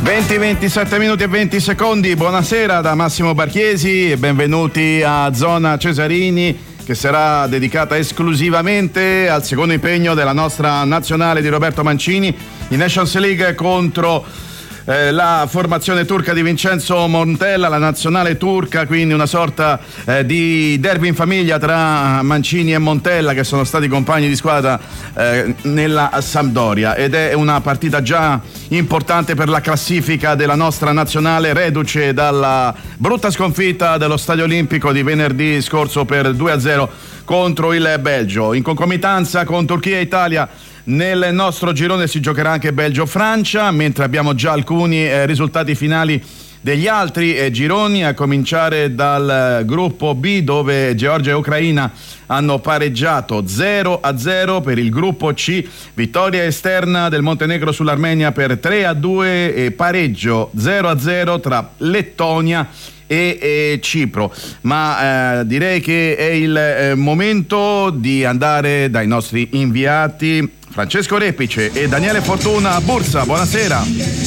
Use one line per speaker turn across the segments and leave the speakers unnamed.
27 minuti e 20 secondi. Buonasera da Massimo Barchiesi e benvenuti a Zona Cesarini, che sarà dedicata esclusivamente al secondo impegno della nostra nazionale di Roberto Mancini in Nations League contro la formazione turca di Vincenzo Montella, la nazionale turca, quindi una sorta di derby in famiglia tra Mancini e Montella, che sono stati compagni di squadra nella Sampdoria, ed è una partita già importante per la classifica della nostra nazionale, reduce dalla brutta sconfitta dello Stadio Olimpico di venerdì scorso per 2-0 contro il Belgio. In concomitanza con Turchia e Italia nel nostro girone si giocherà anche Belgio-Francia, mentre abbiamo già alcuni risultati finali degli altri gironi, a cominciare dal gruppo B, dove Georgia e Ucraina hanno pareggiato 0-0. Per il gruppo C, vittoria esterna del Montenegro sull'Armenia per 3-2 e pareggio 0-0 tra Lettonia e Cipro. Ma direi che è il momento di andare dai nostri inviati Francesco Repice e Daniele Fortuna a Bursa. Buonasera.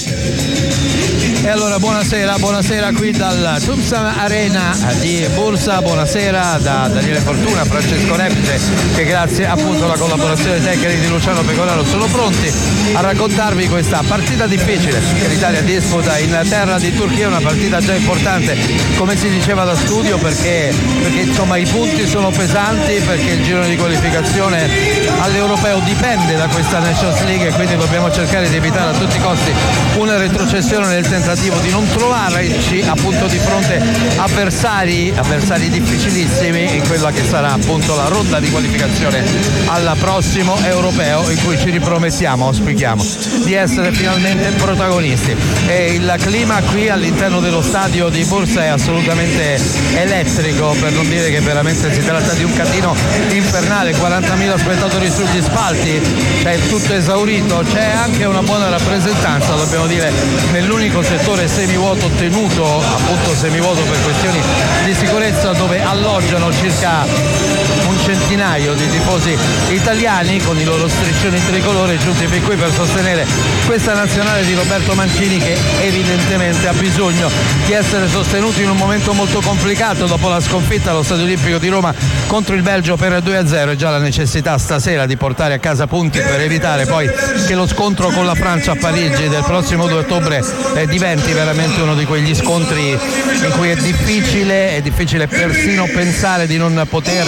E allora buonasera qui dal Tupsan Arena di Bursa. Buonasera da Daniele Fortuna, Francesco Repice, che grazie appunto alla collaborazione tecnica di Luciano Pecoraro sono pronti a raccontarvi questa partita difficile che l'Italia disputa in terra di Turchia. Una partita già importante, come si diceva da studio, perché insomma i punti sono pesanti, perché il girone di qualificazione all'Europeo dipende da questa Nations League e quindi dobbiamo cercare di evitare a tutti i costi una retrocessione nel tentativo di non trovarci appunto di fronte avversari difficilissimi in quella che sarà appunto la ronda di qualificazione al prossimo Europeo, in cui ci ripromettiamo, auspichiamo di essere finalmente protagonisti. E il clima qui all'interno dello stadio di Bursa è assolutamente elettrico, per non dire che veramente si tratta di un casino infernale. 40.000 spettatori sugli spalti, c'è tutto esaurito, c'è anche una buona rappresentanza, dobbiamo dire, nell'unico settore semivuoto, tenuto appunto semivuoto per questioni di sicurezza, dove alloggiano circa un centinaio di tifosi italiani con i loro striscioni tricolore giunti fin qui per sostenere questa nazionale di Roberto Mancini, che evidentemente ha bisogno di essere sostenuto in un momento molto complicato dopo la sconfitta allo Stadio Olimpico di Roma contro il Belgio per 2-0, e già la necessità stasera di portare a casa punti per evitare poi che lo scontro con la Francia a Parigi del prossimo 2 ottobre diventi veramente uno di quegli scontri in cui è difficile persino pensare di non poter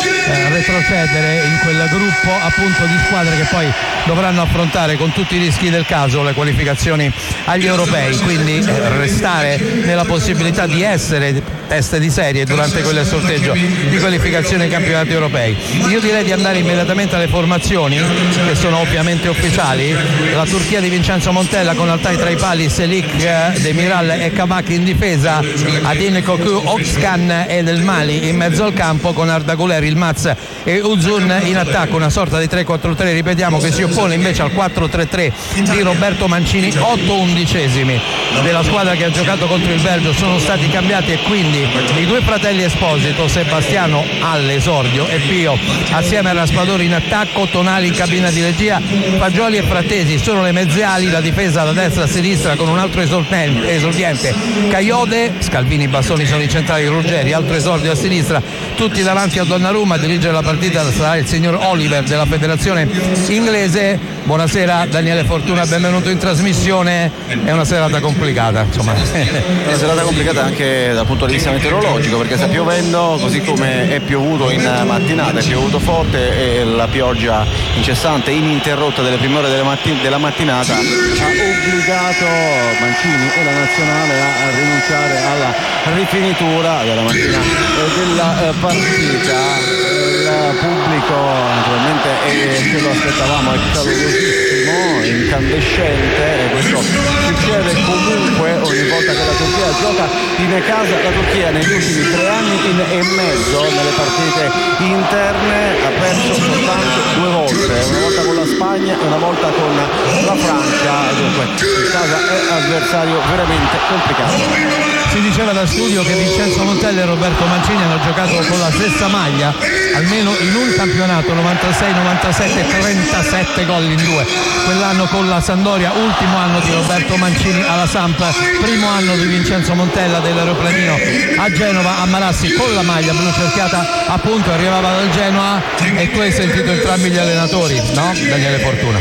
retrocedere in quel gruppo appunto di squadre che poi dovranno affrontare con tutti i rischi del caso le qualificazioni agli europei, quindi restare nella possibilità di essere teste di serie durante quel sorteggio di qualificazione ai campionati europei. Io direi di andare immediatamente alle formazioni, che sono ovviamente ufficiali. La Turchia di Vincenzo Montella con Altay tra i pali, Selik, Demiral e Kabak in difesa, Adin Koku, Okskan e Del Mali in mezzo al campo, con Arda Güler, Ilmaz e Uzun in attacco, una sorta di 3-4-3, ripetiamo, che si oppone invece al 4-3-3 di Roberto Mancini. 8/11 della squadra che ha giocato contro il Belgio sono stati cambiati, e quindi i due fratelli Esposito, Sebastiano all'esordio e Pio assieme a Raspadori in attacco, Tonali in cabina di regia, Fagioli e Frattesi sono le mezze ali, la difesa da destra a sinistra con un altro esordiente Caiode, Scalvini, Bastoni sono i centrali, Ruggeri altro esordio a sinistra, tutti davanti a Donnarumma. A dirigere la partita sarà il signor Oliver della federazione inglese. Buonasera Daniele Fortuna, benvenuto in trasmissione. È una serata complicata, insomma.
Una serata complicata anche dal punto di vista meteorologico, perché sta piovendo, così come è piovuto in mattinata, è piovuto forte, e la pioggia incessante, ininterrotta delle prime ore della mattinata ha obbligato Mancini e la nazionale a rinunciare alla rifinitura della mattina della partita. Il pubblico naturalmente ce lo aspettavamo, è calorosissimo, incandescente, e questo succede comunque ogni volta che la Turchia gioca in casa. La Turchia negli ultimi 3 anni e mezzo nelle partite interne ha perso soltanto 2 volte, una volta con la Spagna e una volta con la Francia, dunque in casa è avversario veramente complicato.
Si diceva da studio che Vincenzo Montella e Roberto Mancini hanno giocato con la stessa maglia almeno in un campionato, 96-97, 37 gol in 2, quell'anno con la Sampdoria, ultimo anno di Roberto Mancini. Mancini alla Samp, primo anno di Vincenzo Montella dell'Aeroplanino a Genova, a Marassi con la maglia blu cerchiata, appunto arrivava dal Genoa. E tu hai sentito entrambi gli allenatori, no? Daniele Fortuna.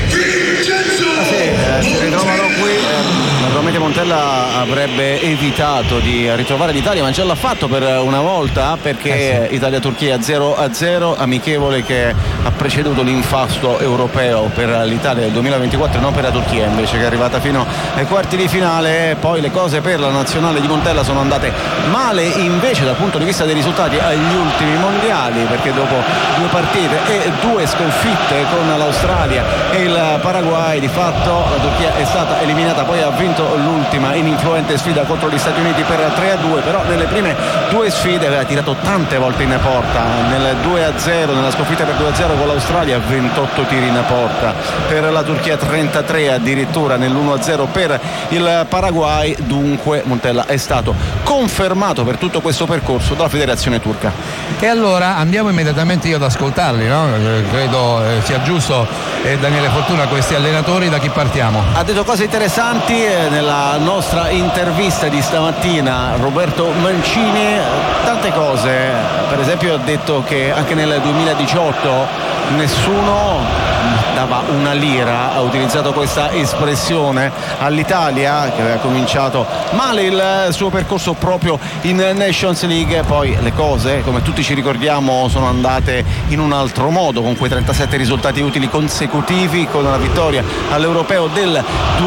Si ritrovano qui. Naturalmente Montella avrebbe evitato di ritrovare l'Italia, ma già l'ha fatto per una volta, perché Italia-Turchia 0-0, amichevole che ha preceduto l'infasto europeo per l'Italia del 2024 e non per la Turchia invece, che è arrivata fino ai quarti di finale. Poi le cose per la nazionale di Montella sono andate male invece dal punto di vista dei risultati agli ultimi mondiali, perché dopo 2 partite e 2 sconfitte con l'Australia e il Paraguay, di fatto la Turchia è stata eliminata. Poi ha vinto l'ultima ininfluente sfida contro gli Stati Uniti per 3-2, però nelle prime 2 sfide aveva tirato tante volte in porta. Nel 2-0, nella sconfitta per 2-0 con l'Australia, 28 tiri in porta per la Turchia, 33 addirittura nell'1-0 per il Paraguay. Dunque Montella è stato confermato per tutto questo percorso dalla federazione turca.
E allora andiamo immediatamente io ad ascoltarli, no? Credo sia giusto. Daniele Fortuna, questi allenatori, da chi partiamo?
Ha detto cose interessanti nella nostra intervista di stamattina Roberto Mancini, tante cose. Per esempio ha detto che anche nel 2018 nessuno dava una lira, ha utilizzato questa espressione, all'Italia che aveva cominciato male il suo percorso proprio in Nations League. Poi le cose, come tutti ci ricordiamo, sono andate in un altro modo, con quei 37 risultati utili consecutivi, con la vittoria all'Europeo del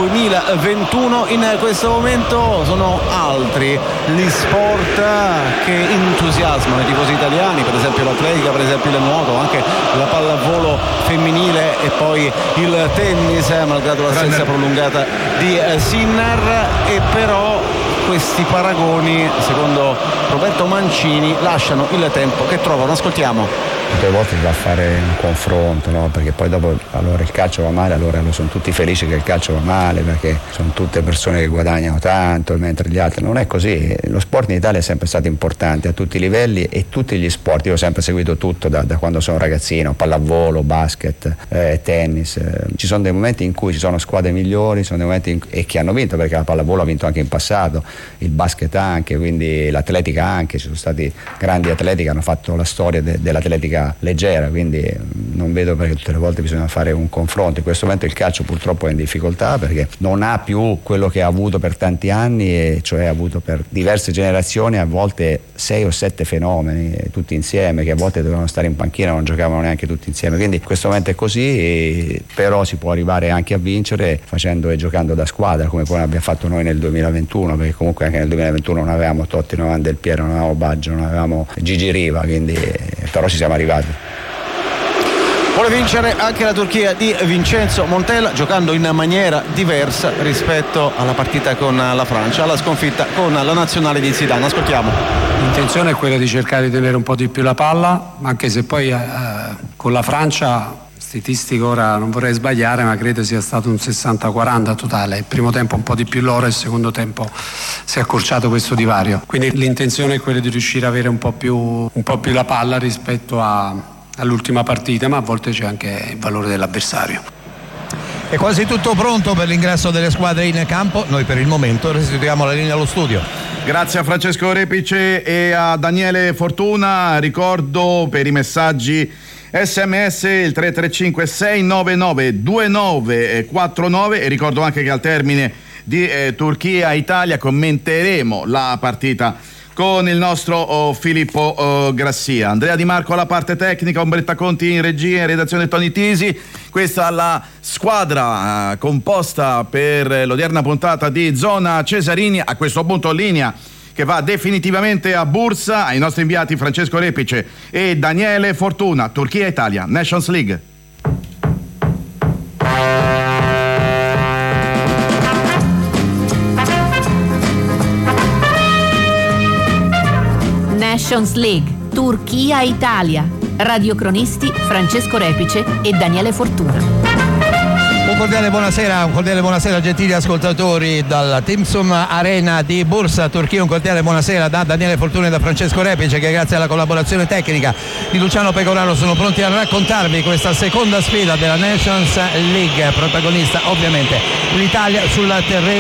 2021. In questo momento sono altri gli sport che entusiasmano i tifosi italiani, per esempio l'atletica, per esempio il nuoto, anche la pallavolo femminile e poi il tennis, malgrado l'assenza prolungata di Sinner. E però questi paragoni, secondo Roberto Mancini, lasciano il tempo che trovano. Ascoltiamo.
Tutte le volte si va a fare un confronto, no? Perché poi dopo allora il calcio va male, allora sono tutti felici che il calcio va male perché sono tutte persone che guadagnano tanto, mentre gli altri non è così. Lo sport in Italia è sempre stato importante a tutti i livelli e tutti gli sport. Io ho sempre seguito tutto da quando sono ragazzino, pallavolo, basket, tennis. Ci sono dei momenti in cui ci sono squadre migliori, ci sono dei momenti e che hanno vinto, perché la pallavolo ha vinto anche in passato, il basket anche, quindi l'atletica anche, ci sono stati grandi atleti che hanno fatto la storia dell'atletica leggera, quindi non vedo perché tutte le volte bisogna fare un confronto. In questo momento il calcio purtroppo è in difficoltà perché non ha più quello che ha avuto per tanti anni, e cioè ha avuto per diverse generazioni, a volte 6 o 7 fenomeni tutti insieme, che a volte dovevano stare in panchina, non giocavano neanche tutti insieme. Quindi in questo momento è così, però si può arrivare anche a vincere facendo e giocando da squadra, come poi abbiamo fatto noi nel 2021, perché comunque anche nel 2021 non avevamo Totti, non avevamo Del Piero, non avevamo Baggio, non avevamo Gigi Riva, quindi però ci siamo arrivati.
Vuole vincere anche la Turchia di Vincenzo Montella, giocando in maniera diversa rispetto alla partita con la Francia, alla sconfitta con la nazionale di Zidane. Ascoltiamo.
L'intenzione è quella di cercare di tenere un po' di più la palla, anche se poi con la Francia, statistico ora non vorrei sbagliare, ma credo sia stato un 60-40 totale. Il primo tempo un po' di più loro e il secondo tempo si è accorciato questo divario. Quindi l'intenzione è quella di riuscire ad avere un po' più la palla rispetto all'ultima partita, ma a volte c'è anche il valore dell'avversario.
È quasi tutto pronto per l'ingresso delle squadre in campo. Noi per il momento restituiamo la linea allo studio.
Grazie a Francesco Repice e a Daniele Fortuna. Ricordo per i messaggi SMS il 335 699 2949 e ricordo anche che al termine di Turchia-Italia commenteremo la partita con il nostro Filippo Grassia. Andrea Di Marco alla parte tecnica, Ombretta Conti in regia, in redazione Tony Tisi. Questa è la squadra composta per l'odierna puntata di Zona Cesarini. A questo punto linea che va definitivamente a Bursa, ai nostri inviati Francesco Repice e Daniele Fortuna. Turchia-Italia, Nations League.
Nations League, Turchia-Italia. Radiocronisti Francesco Repice e Daniele Fortuna.
Un cordiale buonasera gentili ascoltatori dalla Timsum Arena di Bursa, Turchia. Un cordiale buonasera da Daniele Fortuna e da Francesco Repice, che grazie alla collaborazione tecnica di Luciano Pecoraro sono pronti a raccontarvi questa seconda sfida della Nations League. Protagonista ovviamente l'Italia sul terreno